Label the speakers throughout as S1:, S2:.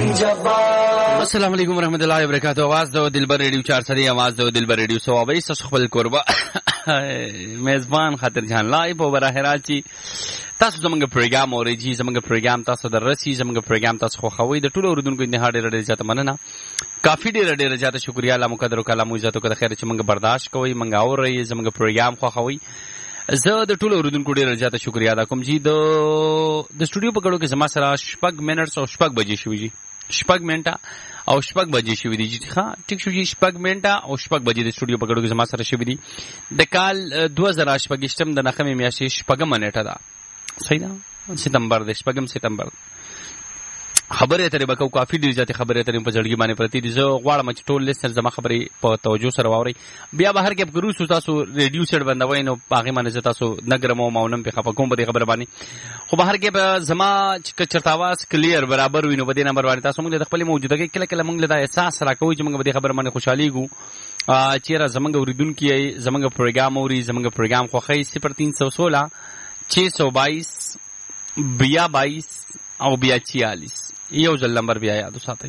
S1: السلام علیکم ورحمۃ اللہ وبرکاتہ. आवाज دو دلبر ریډیو 4 आवाज دو دلبر ریډیو 122 خپل قربا میزبان خاطر جان لایو په براه راځي. تاسو زمونږ پروګرام اورئ زمونږ پروګرام تاسو دررسي زمونږ پروګرام تاسو خو خوي د ټولو اوردونکو نه هډه ډېر زیات مننه. کافي ډېر زیات شکریا الله مقدر او کلام عزت او د خیر چې موږ برداشت کوي موږ اورئ زمونږ پروګرام خو خوي. زه د ټولو اوردونکو ډېر زیات شکریا ادا کوم چې د سټوډیو په کډو کې زما سره شپږ منټس او شپږ بجې شوې دي. شپږ منټه او شپږ بجې شوې دي. ښه ټیک شو چې شپږ منټه او شپږ بجې د سټوډیو په کډو کې زما سره شوې دي. د کال 2018 د نخمې میاشتې شپږم منټه ده. صحیح ده؟ ستمبر د شپږم ستمبر. خبرې اترې به کوو کافي ډېرې زیاتې خبرې اترې په زړګي باندې پرتې دي. زه غواړم چې ټول لیسنر زما خبرې په توجه سره واورئ. بیا به هر کې په روسو تاسو ریډیو سیټ بندوئ نو په هغې باندې زه تاسو نه ګرموم او نه پې خفه کوم په دې خبره باندې. خو به هر کې به زما چې چېرته اواز کلیر برابر وي نو په دې نمبر باندې تاسو موږ له د خپلې موجودګۍ کله کله موږ له دا احساس راکوئ چې موږ په دې خبره باندې خوشحالېږو چېرې زموږ اورېدونکي یې زموږ پروګرام اوري زموږ پروګرام خوښوي. 0316 622 22 او 46 یو ځل نمبر بیا یاد وساتئ.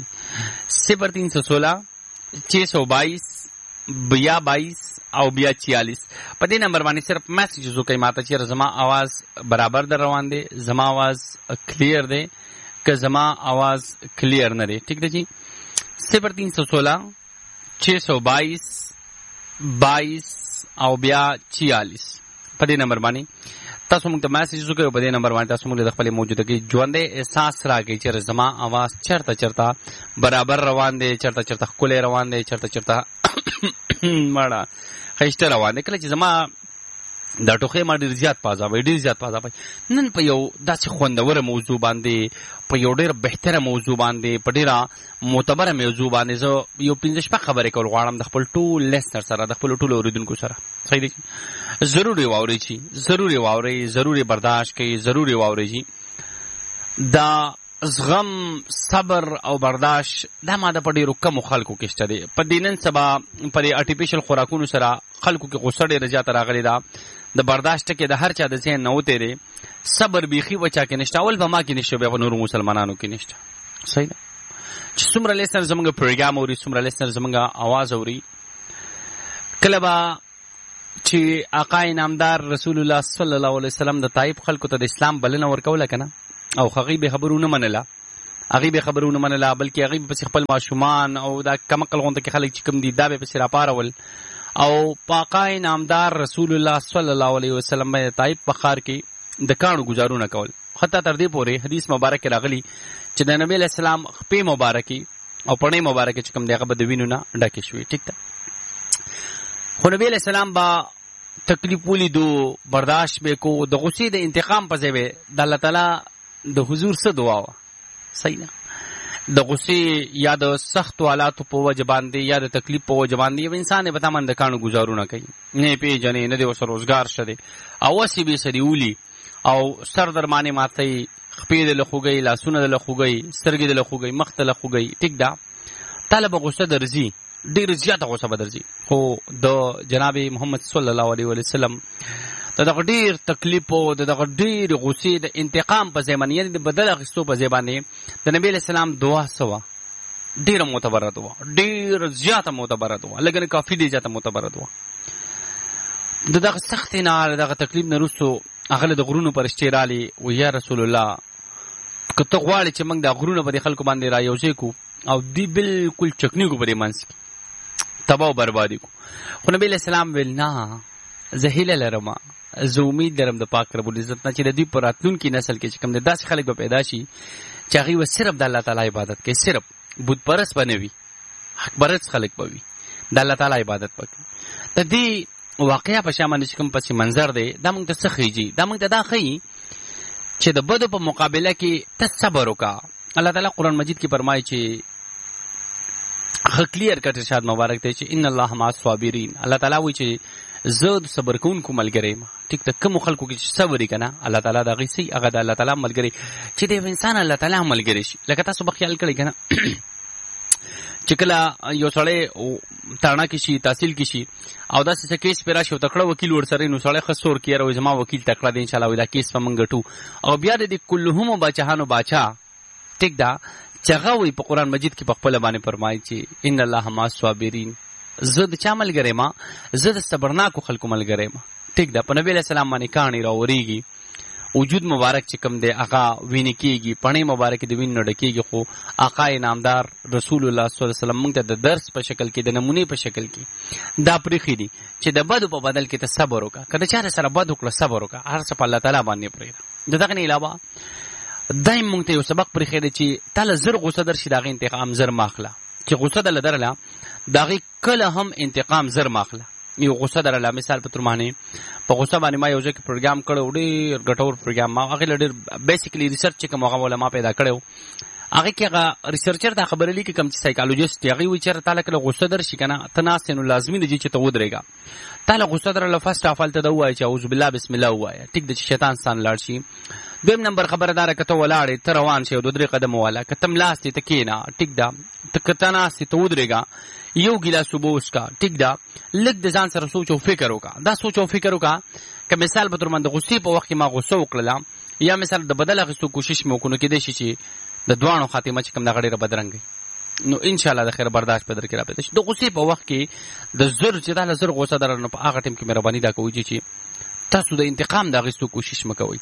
S1: 0316 622 22 او 46 په دې نمبر باندې صرف میسیجز وکئ ماته چې زما आवाज برابر در روان دی زما आवाज کلیر دی که زما आवाज کلیر نه دی. ٹھیک دی جی. 0316 622 22 او 46 په دې نمبر باندې تاسو موږ ته میسیجز وکړئ. په دې نمبر باندې تاسو موږ د خپلې موجودګۍ ژوندی احساس راکړئ چې زما आवाज چېرته برابر روان دی چېرته ښکلی روان دی چېرته مړه ښایسته روان دی. کله چې زما دا ټوخی ما ډېر زیات پازاوی نن په یو داسې خوندوره موضوع باندې په یو ډېر بهتره موضوع باندې په ډېره معتبره موضوع باندې زه یو 15 خبرې کول غواړم د خپل ټول لیسنر سره د خپل ټولو اوریدونکو سره. صحیح دی؟ ضرور یې واورئ ضرور یې برداشت کوئ ضرور یې واورئ. دا زغم صبر او برداشت دا ماده په ډېرو کمو خلکو کې شته دی. په دې نن سبا په دې آرټیفیشل خوراکونو سره خلکو کې غوسه ډېره زیاته راغلې ده. د برداشت ټکې د هر چا د ذهن نه وتېرې. صبر بیخي وچا کې نشته. اول به ما کې نشته بیا په نورو مسلمانانو کې نشته. صحیح ده؟ چې څومره لیسنر زموږ پروګرام اوري څومره لیسنر زموږ اواز اوري کله به چې آقا انعامدار رسول الله صلی الله علیه وسلم د طایف خلکو ته د اسلام بلنه ورکوله که نه او هغوی به خبرونه منله بلکې هغوی به پسې خپل ماشومان او دا کمقل غونته کې خلک چې کوم دي دا به پسې راپارول او په آقا انعامدار رسول الله صلی الله علیه وسلم به طایف په ښار کې د کاڼو ګزارونه کول. حتی تر دې پورې حدیث مبارک راغلی چې د نبی علیه السلام خپې مبارکې او پڼې مبارکې چې کوم دی هغه به د وینو نه ډکې شوې. ټیک ده؟ خو نبی علیه السلام به تکلیف ولیدو برداشت به کو د غصې د انتقام په ځای به د الله تعالی د حضور څه دعا وه. صحیح ده؟ د غصې یا د سختو حالاتو په وجه باندې یا د تکلیف په وجه باندې یو انسان یې په تمن د کاڼو ګزارونه کوي نه یې پېژنې نه دی ورسره روزګار شته دی او هسې به یې سړي ولي او سر درمانې ماتوي خپې د له خوږوي لاسونه د له خوږوي سترګې د له خوږوي مخ ته له خوږوي. ټیک ده؟ تاله به غصه درځي ډېره زیاته غصه به درځي. خو د جناب محمد صلی الله علیه وسلم د دغه ډېر تکلیف او د دغه ډېر غصې د انتقام په ځای باندې یعنې د بدل اخیستو په ځای باندې د نبي علیه السلام دعا څه وه ډېره معتبره وه ډېره زیاته معتبره وه لږ نه کافي ډېره زیاته معتبره وه. د دغه سختې نه د دغه تکلیف نه وروستو هغه له د غرونو فرشتې رالې و یا رسول الله که ته غواړې چې موږ دا غرونه په دې خلکو باندې را یوځای کړو او دوی بلکل چکني کړو په دې منځ کې تباه او بربادي کړو. خو نبي علیه السلام ویل نه زه هیله لرم زه امید لرم د پاک رب العزت نه چې د دوی په راتلونکي نسل کې چې کوم دی داسې خلک به پیدا شي چې هغوی به صرف د الله تعالی عبادت کوي صرف بت پرست به نه وي حق پرست خلک به وي د الله تعالی عبادت به کوي. د دې واقعه په شا باندې چې کوم پسې منظر دی دا موږ ته څه ښیي دا موږ ته دا ښیي چې د بدو په مقابله کې ته صبر وکړه. الله تعالی قرآن مجید کې فرمایي چې ښه کلیر کټ ارشاد مبارک دی چې ان الله مع الصابرین. الله تعالی وایي چې زه د صبر کوونکو ملګری یم. ټیک ده؟ کومو خلکو کې چې صبر یې که نه الله تعالی د هغې صحیح هغه د الله تعالی ملګری چې د یو انسان الله تعالی ملګری شي. لکه تاسو به خیال کړئ که نه چې کله یو سړی تاڼه کې شي تحصیل کې شي او داسې څه کیس پې راشي او تکړه وکیل ورسره نو سړی ښه سور کیږي وایي زما وکیل تکړه دی انشاءالله وایي دا کیس به موږ ګټو او بیا د دې کلهمو باچاهانو باچا ټیک ده چې هغه وایي په قرآن مجید کې په خپله باندې فرمایي چې ان الله مع الصابرین، زه د چا ملګری ما؟ زه د صبرناکو خلکو ملګری ما. ټیک ده. په نبی علیہ السلام باندې کاڼي راورېږي، وجود مبارک چې کوم دی هغه وینې کېږي، پڼې مبارکې د وینې نه ډکېږي، خو آقا نامدار رسول الله صلی الله علیه وسلم موږ ته د درس په شکل کې، د نمونې په شکل کې دا پرېښي دي چې د بدو په بدل کې ته صبر وکړه. که د چا سره بد وکړه صبر وکړه، هر څه په الله تعالی باندې پرېږده. د دغه نه علاوه دایم موږ ته یو سبق پرېښی دی چې تا له زر غوسه درشي، د هغې انتقام زر مه اخله. چې غوسه درله درله د هغې کله هم انتقام زر مه اخله. یو غوسه درله، مثال په تور باندې په غوسه باندې ما یو ځای کې پروګرام کړی، ډېر ګټور پروګرام. ما هغې له ډېر بیسیکلی ریسرچ چې کوم هغه علما پیدا کړی و، هغې کې هغه ریسرچر دا خبره لیکي کوم چې سایکالوجست دی، هغې وایي چېرته تا له کله غوسه درشي که نه، ته ناست یې نو لازمي دی چې ته ودرېږه. تا له غوسه درله فسټ اف هلته ده ووایه چې اعوذ بالله بسم الله ووایه. ټیک ده چې شیطان ستان لاړ شي. دویم نمبر خبره دا ده که ته ولاړې، ته روان شې او 2-3 قدمه واله، که ته ملاست یې ته کښېنه. ټیک ده. که ته ناست یې ته ودرېږه، یو ګیلاس اوبه وڅښه. ټیک ده. لږ د ځان سره سوچ او فکر وکړه. دا سوچ او فکر وکړه که مثال په تور باندې د غصې په وخت کې ما غصه وکړله، یا مثال د بدل اخیستو کوشش مې وکړو، نو کېدای شي چې د دواړو خاتمه چې کوم دغه ډېره بدرنګه نو انشاءالله د خیر برداشت په در کې را پیدا شي. د غصې په وخت کې د زر چې دا له زر غصه درله، نو په هغه ټایم کې مهرباني دا کوئ چې تاسو د انتقام د اخیستو کوشش مه کوئ.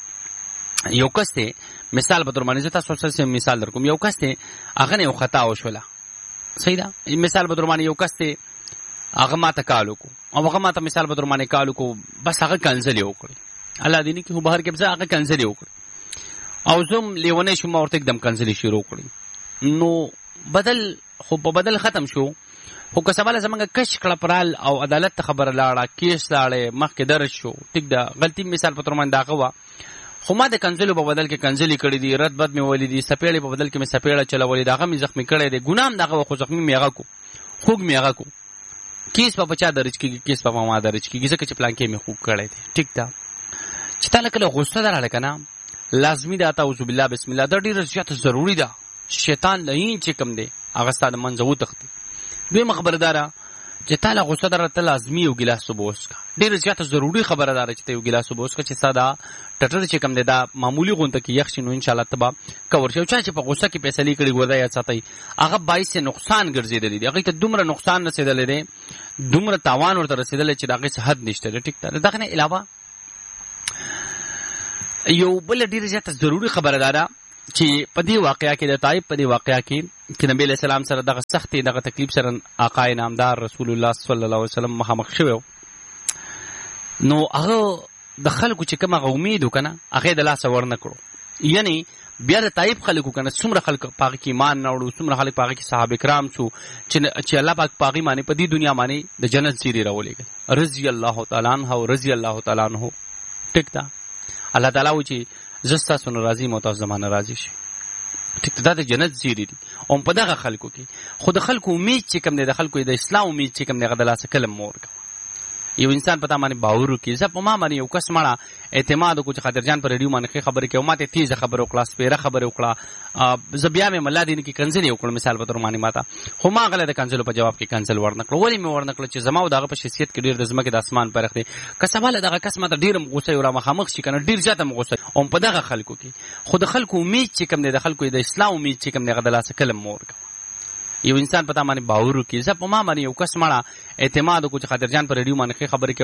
S1: یو کس دی، مثال په تور باندې زه تاسو سره مثال در کوم، یو کس دی هغه نه یو خطا وشوله، صحیح ده. مثال په تور باندې یو کس دی هغه ما ته کال وکړو، او هغه ما ته مثال په تور باندې کال وکړو، بس هغه کنځلې وکړې، الله دې نه کړي، خو بهر کې بس هغه کنځلې وکړې او زه هم لیونی شوم، ما ورته एकदम کنځلې شروع کړې. نو بدل خو په بدل ختم شو، خو که سبا له زمونږ کش کړه پرال او عدالت ته خبره لاړه، کیس لاړې، مخکې درج شو. ټیک ده. غلطي مثال په تور باندې هغه وه، خو ما د کنځلو په بدل کې کنځلې کړې دي، رد بد مې ویلي دي، سپېړې په بدل کې مې سپېړه چلولې، د هغه مې زخمي کړی دی. ګناه هم د هغه وه، خو زخمي مې هغه کو، خوږ مې هغه کو. کیس په چا درج کېږي؟ کیس په ما درج کېږي، ځکه چې پلانکې مې خوږ کړی دی. ټیک ده. چې تا له کله غصه درغله که نه، لازمي ده اعوذ بالله بسم الله، دا ډېره زیاته ضروري ده. شیطان لعین چې کوم دی هغه ستا د منځه وتښتي. دویمه خبره دا ده چې تا له غصه درله ته لازمي یو ګیلاس اوبه وڅښه. ډېره زیاته ضروري خبره دا ده چې ته یو ګیلاس اوبه وڅښه، چې ستا دا ټټر چې کوم دی دا معمولي غونته کې یخ شي، نو انشاءالله ته به کور شي. او چا چې په غصه کې فیصلې کړي، ګوره یاد ساتئ، هغه باعث نقصان ګرځېدلی دی، هغې ته دومره نقصان رسېدلی دی، دومره تاوان ورته رسېدلی چې د هغې څه حد نشته دی. ټیک ده. د دغه نه علاوه یو بله ډېره زیاته ضروري خبره دا ده چې په دې واقعه کې د طایف په دې واقعه کې چې نبی علیه السلام سره دغه سختې دغه تکلیف سره آقا نامدار رسول الله صلی الله علیه وسلم مخامخ شوی و، نو هغه د خلکو چې کوم هغه امید و که نه، هغې د لاسه ورنه کړو. یعنې بیا د طایف خلکو که نه څومره خلک په هغې کې ایمان نه وړو، څومره خلک په هغې کې صحابه کرام شو چې الله پاک په هغې باندې په دې دنیا باندې د جنت زیري راولېږل، رضي الله تعالی عنه او رضي الله تعالی عنه. ټیک ده. الله تعالی وایي چې زه ستاسو نه راضي یم او تاسو زما نه راضي شئ. ټیک ده. دا د جنت زیري دي. او په دغه خلکو کې خو د خلکو امید چې کوم دی، د خلکو د اسلام امید چې کوم دی، هغه د لاسه کله مه ورکوه. یو انسان په تا باندې باور وکړي. زه په ما باندې یو کس مړه اعتماد وکړو چې خاطرجان په ریډیو باندې ښې خبرې کوي، او ما ته تیزه خبره وکړه، سپېره خبره وکړه، زه بیا مې ملا دینه کې کنځلې وکړه مثال په تور باندې ما ته، خو ما هغه له د کنځلو په جواب کې کنځل ورنه کړه. ولې مې ورنه کړه؟ چې زما او د هغه په شخصیت کې ډېر د ځمکې د اسمان فرق دی. که سبا له دغه کس ما ته ډېر غوسه یو را مخامخ شي که نه، ډېر زیاته م غوسه، او په دغه خلکو کې خو د خلکو امید چې کوم دی، د خلکو د اسلام امید چې کوم دی، هغه د لاسه کله مه ورکوه. یو انسان په تا باندې باور وکړي. زه په ما باندې یو کس مړه اعتماد وکړو چې خاطرجان په ریډیو باندې ښې خبرې کوي،